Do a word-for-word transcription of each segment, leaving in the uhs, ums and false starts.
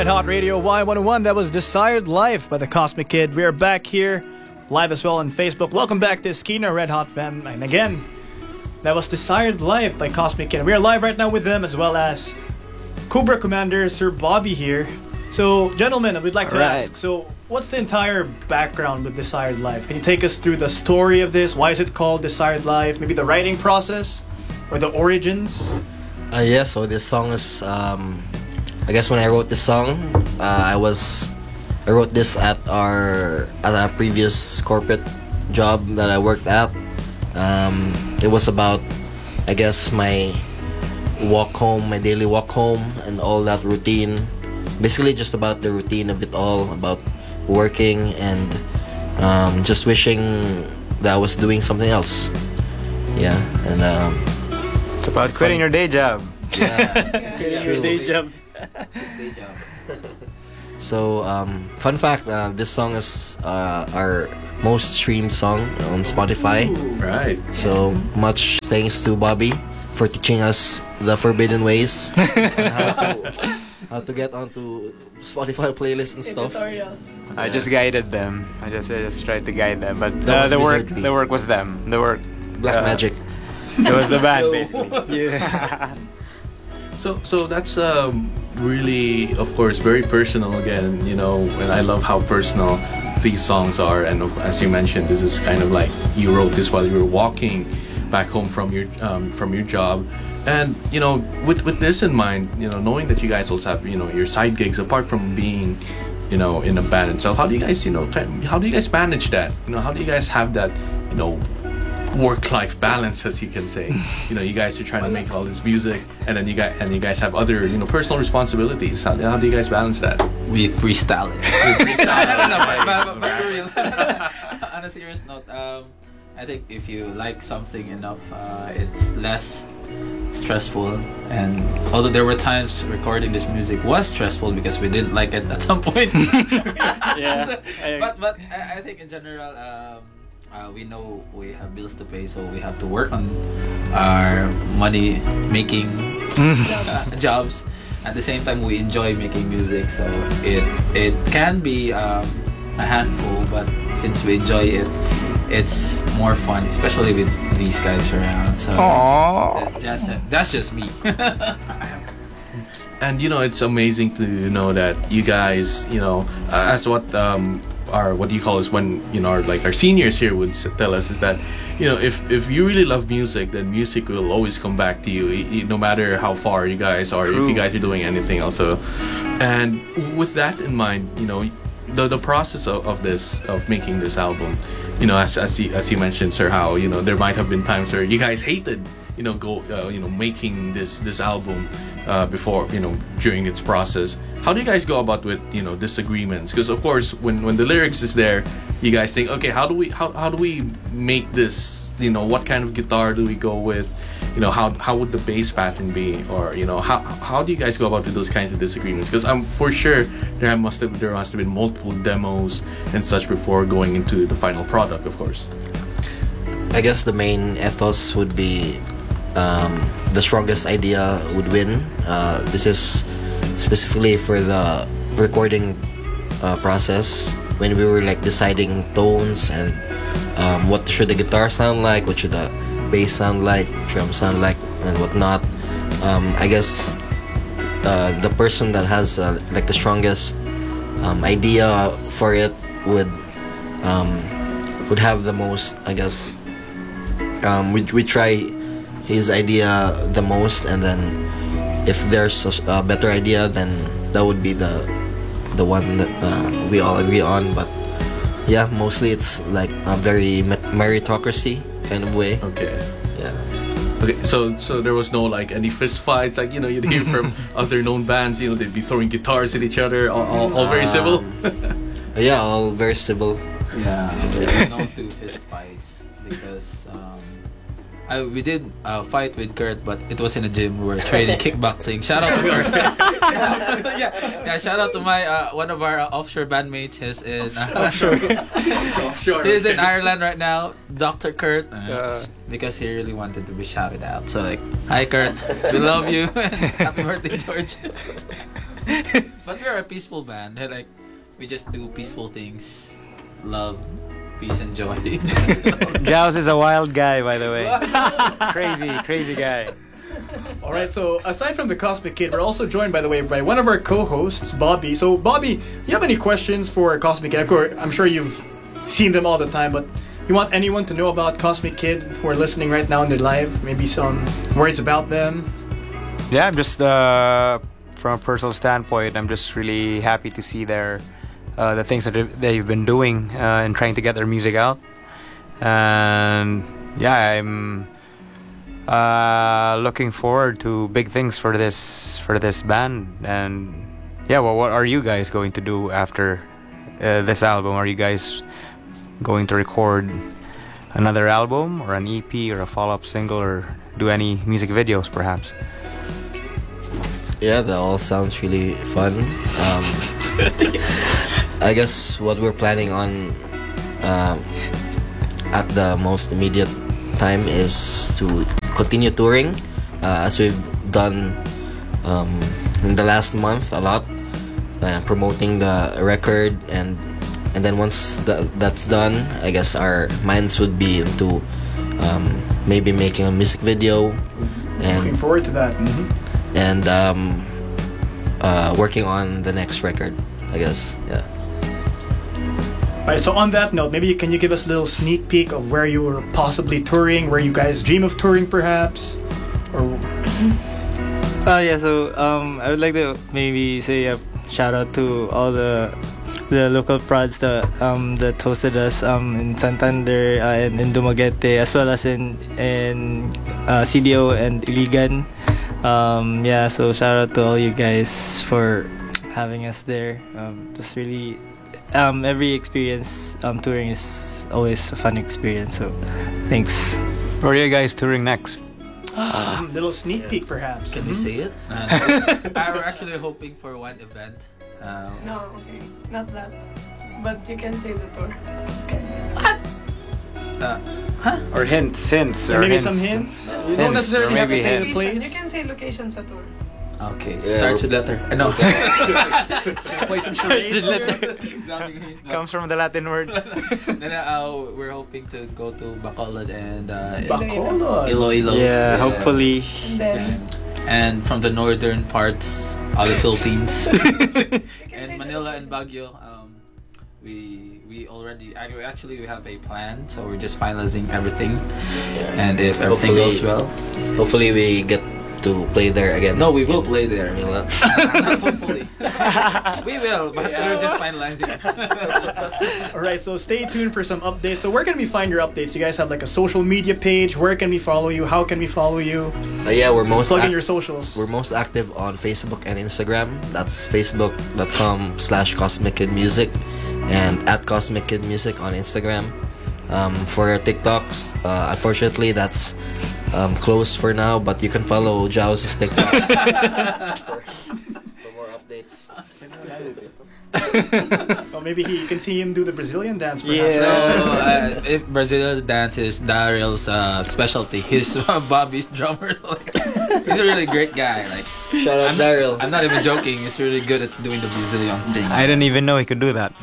Red Hot Radio Y one oh one. That was Desired Life by the Cosmic Kid. We are back here, live as well on Facebook. Welcome back to Skeena Red Hot Fam. And again, that was Desired Life by Cosmic Kid. We are live right now with them as well as Cobra Commander Sir Bobby here. So, gentlemen, we'd like to right. ask, so what's the entire background with Desired Life? Can you take us through the story of this? Why is it called Desired Life? Maybe the writing process or the origins? Uh, yeah, so this song is, um, I guess when I wrote this song, uh, I was, I wrote this at our, at our previous corporate job that I worked at. Um, it was about, I guess, my walk home, my daily walk home and all that routine. Basically just about the routine of it all, about working and um, just wishing that I was doing something else. Yeah, and um, it's about quitting your day job. Yeah, Quitting your day job. So, um, fun fact, uh, this song is uh, our most streamed song on Spotify. Ooh, right. So, much thanks to Bobby for teaching us the forbidden ways on how to, how to get onto Spotify playlists and stuff. I just guided them. I just I just tried to guide them, but That uh, was the work Wizardry. the work was them. The work Black uh, Magic. It was the band basically. Yeah. So, so that's um, really, of course, very personal again, you know, and I love how personal these songs are. And of- as you mentioned, this is kind of like you wrote this while you were walking back home from your um, from your job. And, you know, with, with this in mind, you know, knowing that you guys also have, you know, your side gigs apart from being, you know, in a band itself, how do you guys, you know, kind- how do you guys manage that? You know, how do you guys have that, you know, work-life balance, as you can say? You know, you guys are trying to make all this music, and then you got and you guys have other, you know, personal responsibilities. How, how do you guys balance that? We freestyle it. no, no, no, but, but, but for real. On a serious note, um, I think if you like something enough, uh, it's less stressful. And although there were times recording this music was stressful because we didn't like it at some point. Yeah. but but I, I think in general, um, uh, we know we have bills to pay, so we have to work on our money making uh, jobs. At the same time, we enjoy making music, so it it can be um, a handful, but since we enjoy it, it's more fun, especially with these guys around. So Aww. that's just that's just me. And you know, it's amazing to know that you guys, you know, uh, as what um our what do you call us when you know our, like our seniors here would s- tell us is that, you know, if if you really love music, then music will always come back to you, y- y- no matter how far you guys are, if you guys are doing anything else. So, and with that in mind, you know, the the process of, of this of making this album, you know, as as you, as you mentioned, sir, how, you know, there might have been times where you guys hated, you know, go uh, you know making this this album uh, before, you know, during its process. How do you guys go about with, you know, disagreements? Because of course, when when the lyrics is there, you guys think, okay, how do we how, how do we make this? You know, what kind of guitar do we go with? You know, how how would the bass pattern be? Or, you know, how how do you guys go about with those kinds of disagreements? Because I'm for sure there must have there must have been multiple demos and such before going into the final product, of course. I guess the main ethos would be um, the strongest idea would win. Uh, this is specifically for the recording uh, process when we were like deciding tones and um, what should the guitar sound like, what should the bass sound like, drum sound like, and whatnot. Um, I guess uh, the person that has uh, like the strongest um, idea for it would um, would have the most, I guess. Um, we we try his idea the most, and then if there's a, a better idea, then that would be the the one that uh, we all agree on. But yeah, mostly it's like a very met- meritocracy kind of way. Okay. Yeah. Okay, so so there was no like any fist fights, like, you know, you'd hear from other known bands, you know, they'd be throwing guitars at each other, all, all, all very civil. Yeah, all very civil. Yeah, we're known to fist fights because um, I we did uh, fight with Kurt, but it was in a gym. We were training kickboxing. Shout out to Kurt. yeah, yeah. Shout out to my uh, one of our uh, offshore bandmates. He's in uh, offshore. Offshore. He's in Ireland right now, Doctor Kurt, uh, Uh. because he really wanted to be shouted out. So like, hi Kurt, we love you. Happy birthday, George. But we're a peaceful band. Like we just do peaceful things, love, peace, and joy. Jaws is a wild guy, by the way. crazy, crazy guy. All right, so aside from the Cosmic Kid, we're also joined, by the way, by one of our co-hosts, Bobby. So, Bobby, you have any questions for Cosmic Kid? Of course, I'm sure you've seen them all the time, but you want anyone to know about Cosmic Kid who are listening right now in their live? Maybe some words about them? Yeah, I'm just uh, from a personal standpoint, I'm just really happy to see their uh, the things that they've been doing uh, and trying to get their music out. And yeah, I'm uh, looking forward to big things for this for this band. And yeah, well, what are you guys going to do after uh, this album? Are you guys going to record another album or an E P or a follow-up single or do any music videos perhaps? Yeah, that all sounds really fun. Um, I guess what we're planning on um, at the most immediate time is to continue touring uh, as we've done um, in the last month a lot, uh, promoting the record, and and then once th- that's done, I guess our minds would be into um, maybe making a music video Looking and forward to that. and um, uh, working on the next record, I guess. Yeah. All right, so on that note, maybe can you give us a little sneak peek of where you were possibly touring, where you guys dream of touring, perhaps? Or Uh, yeah, so um, I would like to maybe say a shout out to all the the local prods that um that hosted us um in Santander uh, and in Dumaguete, as well as in in uh, C D O and Iligan. Um, yeah, so shout out to all you guys for having us there. Um, just really, um, every experience um touring is always a fun experience. So thanks. Where are you guys touring next? um, little sneak peek, perhaps. Can we Mhm. say it? Uh, I we're actually hoping for one event. Uh, No, okay, not that. But you can say the tour. uh, Or hints, hints, or Maybe hints. some hints. You Hints, don't necessarily or have to maybe say the hints. Location. You place. can say location sa tour. okay, Yeah, starts we're- with letter. Uh, no. Play some charades. Comes from the Latin word. Then uh, we're hoping to go to Bacolod and uh, Bacolod. Iloilo. Yeah, So- hopefully. And then and from the northern parts of the Philippines you can and say Manila the and Baguio. Um, we we already actually actually we have a plan, so we're just finalizing everything. And if everything Hopefully- goes well, Hopefully we get to play there again. no, we will in play there. Manila. Not hopefully, we will, but we're just finalizing. All right, so stay tuned for some updates. So where can we find your updates? You guys have like a social media page. Where can we follow you? How can we follow you? Uh, yeah, we're most Plug in ac- your socials. we're most active on Facebook and Instagram. That's facebook.com slash Cosmic Kid Music and at Cosmic Kid Music on Instagram. Um, for our TikToks, uh, unfortunately, that's um, closed for now, but you can follow Jaws' TikTok for, for more updates. Or maybe he, you can see him do the Brazilian dance, perhaps. Yeah. So, Right? uh, if Brazilian dance is Daryl's uh, specialty, he's Bobby's drummer. Like, he's a really great guy. Like, Shout out I'm, Daryl. I'm not even joking. He's really good at doing the Brazilian thing. I didn't even know he could do that.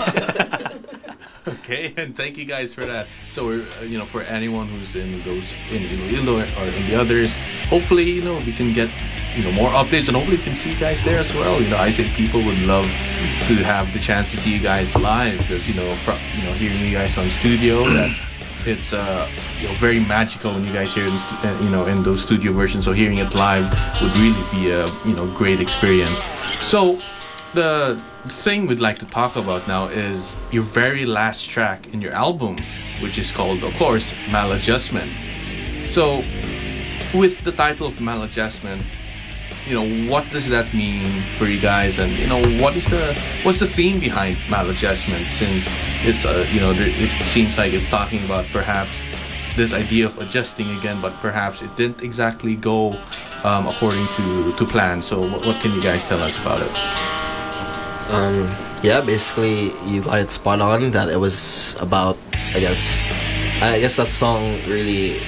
Okay, and thank you guys for that. So we're, uh, you know, for anyone who's in those in Iloilo or in the others, hopefully, you know, we can get, you know, more updates, and hopefully we can see you guys there as well. You know, I think people would love to have the chance to see you guys live, because, you know, from, you know, hearing you guys on studio, that it's uh, you know, very magical when you guys hear it in stu- uh, you know, in those studio versions. So hearing it live would really be a, you know, great experience. So the thing we'd like to talk about now is your very last track in your album, which is called, of course, Maladjustment. So with the title of Maladjustment, you know, what does that mean for you guys, and, you know, what is the what's the theme behind Maladjustment, since it's uh, you know, there, it seems like it's talking about perhaps this idea of adjusting again, but perhaps it didn't exactly go um, according to to plan. So what, what can you guys tell us about it? Um, yeah, basically you got it spot on that it was about, I guess, I guess that song really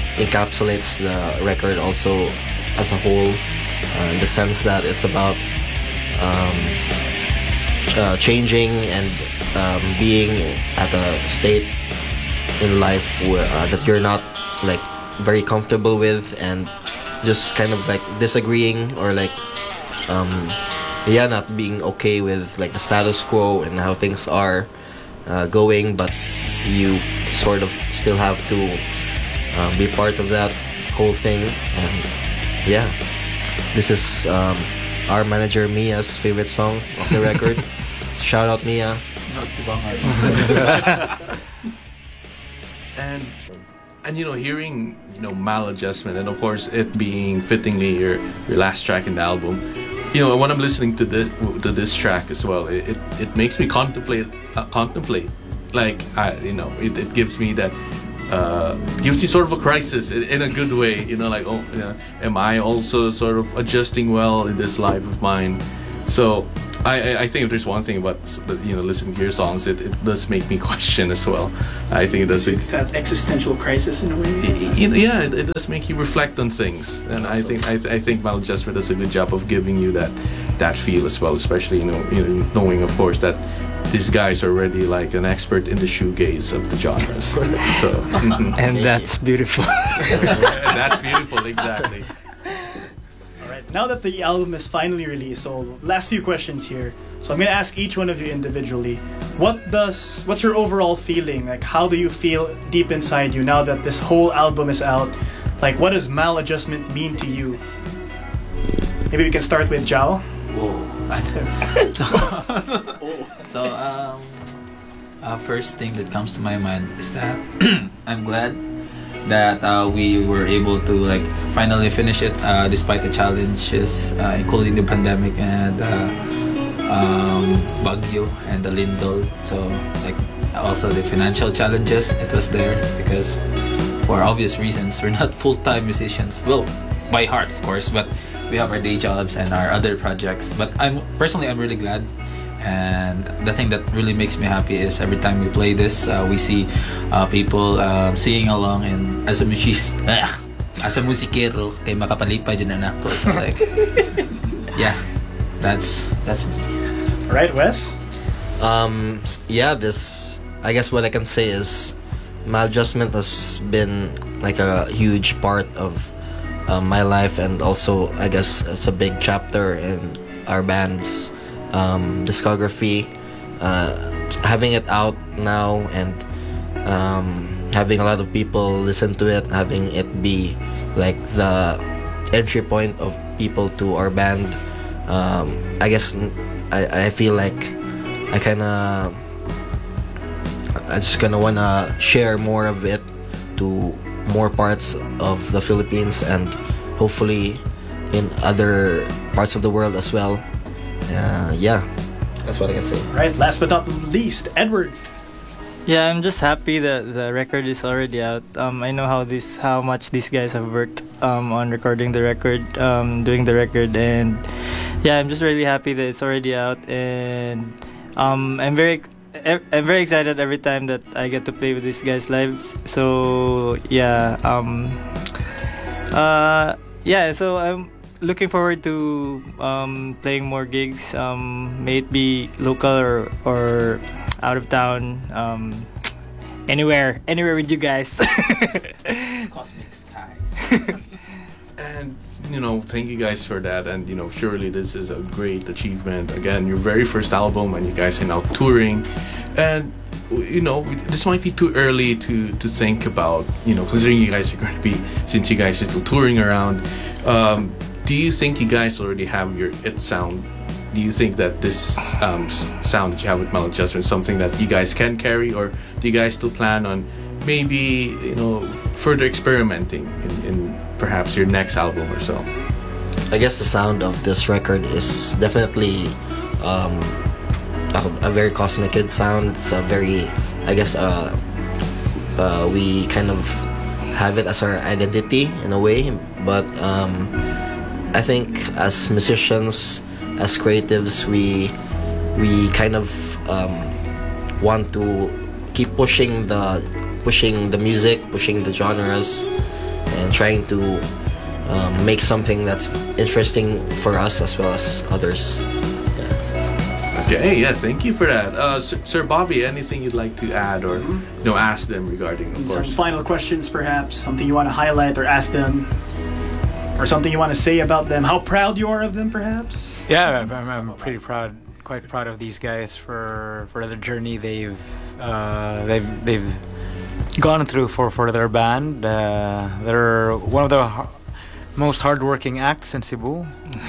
encapsulates the record also as a whole, uh, in the sense that it's about um, uh, changing and um, being at a state in life where, uh, that you're not like very comfortable with, and just kind of like disagreeing or like um, yeah, not being okay with like the status quo and how things are uh, going, but you sort of still have to uh, be part of that whole thing. And yeah, this is um, our manager Mia's favorite song of the record. Shout out Mia. and and you know, hearing, you know, Maladjustment, and of course it being fittingly your your last track in the album, you know, when I'm listening to this to this track as well, it it, it makes me contemplate uh, contemplate like I you know it, it gives me that uh gives you sort of a crisis in, in a good way, you know, like, oh, you know, am I also sort of adjusting well in this life of mine? So I, I think if there's one thing about, you know, listening to your songs, it, it does make me question as well. I think it does. It's that existential crisis in a way. It, it, yeah, it, it does make you reflect on things, and I think I, th- I think Maladjustment does a good job of giving you that that feel as well. Especially, you know, you know, knowing of course that these guys are already like an expert in the shoegaze of the genres. So And that's beautiful. that's beautiful, exactly. Now that the album is finally released, so last few questions here. So I'm gonna ask each one of you individually. What does, what's your overall feeling? Like, how do you feel deep inside you now that this whole album is out? Like, what does Maladjustment mean to you? Maybe we can start with Jao. Whoa. so, so um, uh, first thing that comes to my mind is that I'm glad that uh, we were able to like finally finish it uh, despite the challenges, uh, including the pandemic and uh, um, Baguio and the Lindol. So like also the financial challenges, it was there because for obvious reasons we're not full-time musicians. Well, by heart of course, but we have our day jobs and our other projects. But I'm personally I'm really glad. And the thing that really makes me happy is every time we play this, uh, we see uh, people uh, singing along, and as a musis, ah, as a musikero, kay makapalipay dyan anak ko. So like, yeah, that's that's me. Right, Wes? Um, yeah, this, I guess what I can say is Maladjustment has been like a huge part of uh, my life, and also I guess it's a big chapter in our band's um, discography. Uh, having it out now and um, having a lot of people listen to it, having it be like the entry point of people to our band, um, I guess I, I feel like I kind of I just kind of want to share more of it to more parts of the Philippines and hopefully in other parts of the world as well. Uh, yeah, that's what I can say. Right, last but not least, Edward. Yeah, I'm just happy that the record is already out. Um, I know how this, how much these guys have worked um, on recording the record, um, doing the record, and yeah, I'm just really happy that it's already out. And um, I'm very, I'm very excited every time that I get to play with these guys live. So yeah, um, uh, yeah. So I'm looking forward to um, playing more gigs. Um, may it be local or or out of town, um, anywhere, anywhere with you guys. Cosmic skies. And you know, thank you guys for that. And you know, surely this is a great achievement. Again, your very first album, and you guys are now touring. And you know, this might be too early to to think about. You know, considering you guys are going to be, since you guys are still touring around. Um, do you think you guys already have your it sound? Do you think that this um, sound that you have with Maladjustment is something that you guys can carry, or do you guys still plan on maybe, you know, further experimenting in, in perhaps your next album or so? I guess the sound of this record is definitely um, a, a very Cosmic Kid sound. It's a very, I guess, uh, uh, we kind of have it as our identity in a way, but um, I think as musicians, as creatives, we we kind of um, want to keep pushing the pushing the music, pushing the genres, and trying to um, make something that's interesting for us as well as others. Okay, yeah, thank you for that. Uh, Sir, Sir Bobby, anything you'd like to add or you know ask them regarding, of Some course? final questions, perhaps. Something you want to highlight or ask them, or something you want to say about them. How proud you are of them, perhaps. Yeah, I'm, I'm I'm pretty proud, quite proud of these guys for for the journey they've uh, they've they've gone through for for their band. Uh, they're one of the har- most hardworking acts in Cebu.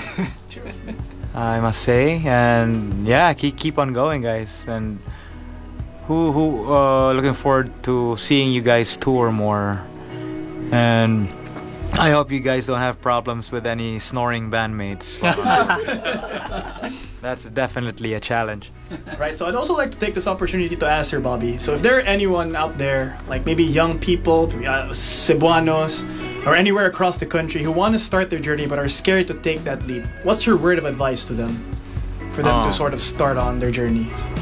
I must say, and yeah, keep keep on going, guys. And who who uh, looking forward to seeing you guys tour more. And I hope you guys don't have problems with any snoring bandmates. That's definitely a challenge. Right, so I'd also like to take this opportunity to ask her, Bobby. So if there are anyone out there, like maybe young people, uh, Cebuanos, or anywhere across the country who want to start their journey but are scared to take that leap, what's your word of advice to them for them to Oh. sort of start on their journey?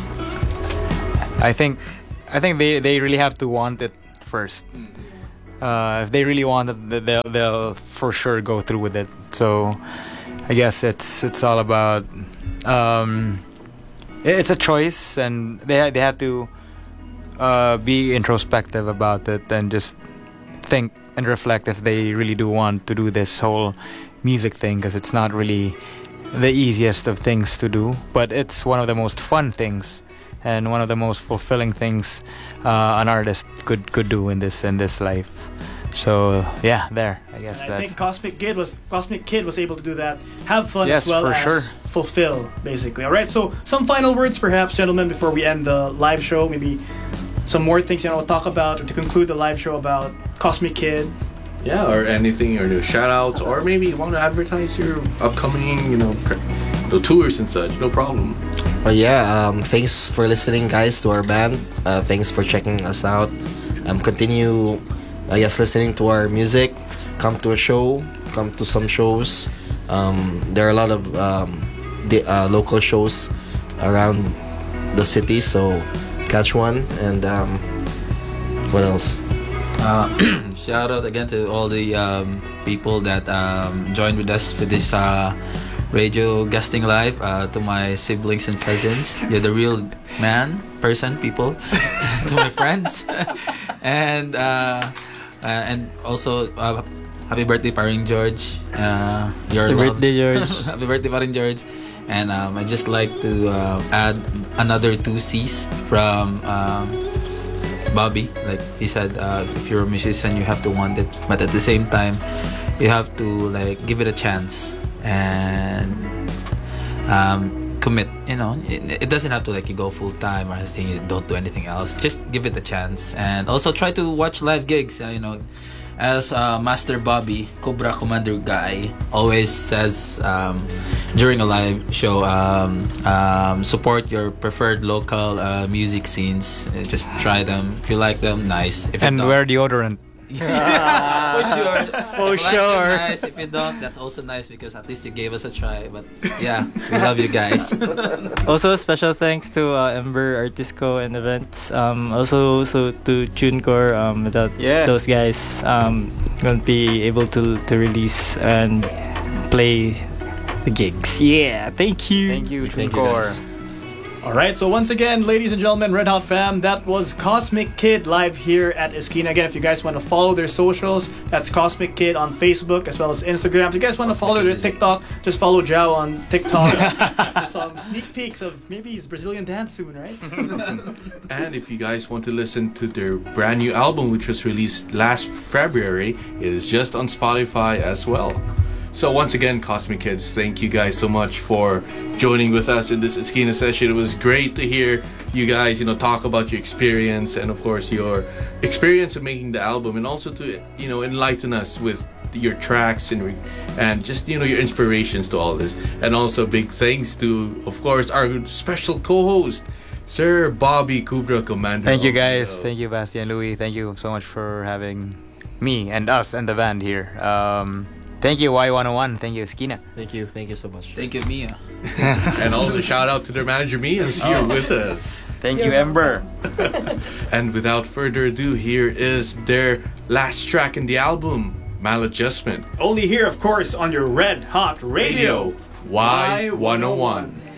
I think, I think they, they really have to want it first. Uh, if they really want it, th- they'll they'll for sure go through with it. So, I guess it's it's all about um, it's a choice, and they ha- they have to uh, be introspective about it and just think and reflect if they really do want to do this whole music thing, because it's not really the easiest of things to do, but it's one of the most fun things and one of the most fulfilling things uh, an artist could could do in this in this life. So yeah, there I guess And I that's think Cosmic Kid was Cosmic Kid was able to do that. Have fun Yes, as well for as sure. fulfill, basically. All right. So some final words, perhaps, gentlemen, before we end the live show. Maybe some more things you know to talk about or to conclude the live show about Cosmic Kid. Yeah, or anything, or the shout outs, or maybe you want to advertise your upcoming, you know, pr- the tours and such. No problem. But yeah, um, thanks for listening, guys, to our band. Uh, thanks for checking us out. Um, continue, I guess, listening to our music. Come to a show. Come to some shows. Um, there are a lot of um, the uh, local shows around the city, so catch one. And um, what else? Uh, shout out again to all the um, people that um, joined with us for this uh, radio guesting live. Uh, to my siblings and cousins, you're the real man, person, people. To my friends, and uh, uh, and also uh, happy birthday, Paring George. Uh, your Happy love. birthday, George. Happy birthday, Paring George. And um, I just like to uh, add another two C's from. Um, Bobby, like he said, uh, if you're a musician, you have to want it, but at the same time, you have to like give it a chance and um, commit. You know, it, it doesn't have to like you go full time or anything. You don't do anything else. Just give it a chance, and also try to watch live gigs. Uh, you know, as uh, Master Bobby, Cobra Commander guy, always says um, during a live show, um, um, support your preferred local uh, music scenes. Uh, just try them. If you like them, nice. If you and don't, wear deodorant. for sure. For If you like them, sure. nice. If you don't, that's also nice because at least you gave us a try. But yeah, we love you guys. Also, special thanks to uh, Ember Artisco and Events. Um, also, also to TuneCore. Um, without Yeah. those guys, um, won't be able to to release and play the gigs. Yeah, thank you. Thank you, Thank you, TuneCore. guys. All right, so once again, ladies and gentlemen, Red Hot Fam, that was Cosmic Kid live here at Esquina. Again, if you guys want to follow their socials, that's Cosmic Kid on Facebook as well as Instagram. If you guys want to follow their TikTok, just follow Jao on TikTok. There's some sneak peeks of maybe his Brazilian dance soon, right? And if you guys want to listen to their brand new album, which was released last February, it is just on Spotify as well. So once again, Cosmic Kids, thank you guys so much for joining with us in this Esquina session. It was great to hear you guys, you know, talk about your experience and of course your experience of making the album, and also to, you know, enlighten us with your tracks and re- and just, you know, your inspirations to all this. And also big thanks to, of course, our special co-host, Sir Bobby Cobra Commander. Thank you, guys. Also. Thank you, Bastian, Louis. Thank you so much for having me and us and the band here. Um, thank you, Y one oh one. Thank you, Esquina. Thank you. Thank you so much. Thank you, Mia. And also shout out to their manager Mia, who's here Oh. with us. Thank you, Ember. And without further ado, here is their last track in the album, Maladjustment. Only here, of course, on your Red Hot Radio. Y one oh one.